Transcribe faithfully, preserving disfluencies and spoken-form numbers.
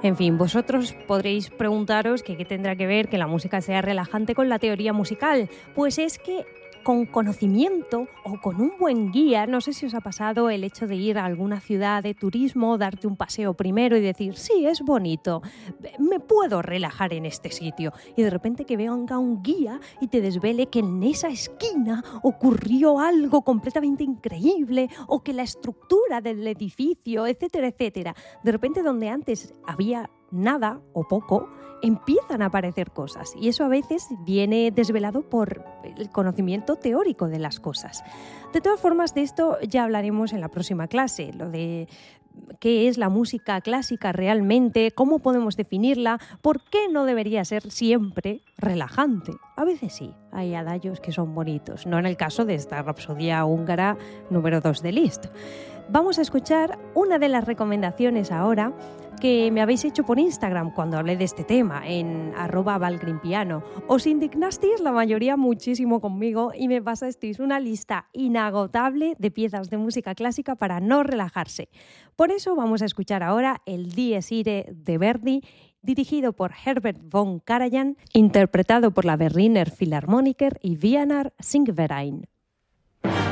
En fin, vosotros podréis preguntaros que qué tendrá que ver que la música sea relajante con la teoría musical. Pues es que con conocimiento o con un buen guía, no sé si os ha pasado el hecho de ir a alguna ciudad de turismo, darte un paseo primero y decir, sí, es bonito, me puedo relajar en este sitio. Y de repente que venga un guía y te desvele que en esa esquina ocurrió algo completamente increíble o que la estructura del edificio, etcétera, etcétera. De repente donde antes había nada o poco, empiezan a aparecer cosas y eso a veces viene desvelado por el conocimiento teórico de las cosas. De todas formas, de esto ya hablaremos en la próxima clase, lo de qué es la música clásica realmente, cómo podemos definirla, por qué no debería ser siempre relajante. A veces sí, hay adagios que son bonitos, no en el caso de esta Rapsodia húngara número dos de Liszt. Vamos a escuchar una de las recomendaciones ahora que me habéis hecho por Instagram cuando hablé de este tema, en arroba valgrimpiano. Os indignasteis la mayoría muchísimo conmigo y me pasasteis una lista inagotable de piezas de música clásica para no relajarse. Por eso vamos a escuchar ahora el Dies Irae de Verdi, dirigido por Herbert von Karajan, interpretado por la Berliner Philharmoniker y Wiener Singverein.